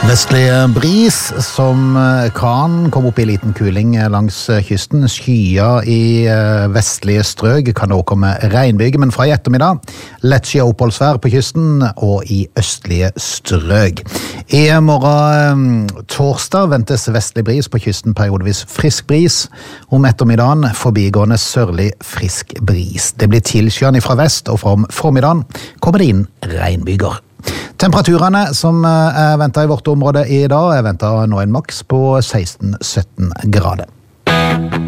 Vestlig bris som kan komme opp i liten kuling langs kysten. Skyer i vestlige strøk, kan også komme regnbyger, men fra i ettermiddag lettskyet oppholdsvær på kysten og i østlige strøk. I morgen torsdag ventes vestlig bris på kysten, periodevis frisk bris. Om ettermiddagen forbigående sørlig frisk bris. Det blir tilskyende fra vest, og fra om formiddagen kommer det inn regnbyger. Temperaturene som er ventet i vårt område i dag er ventet nå en maks på 16-17 grader.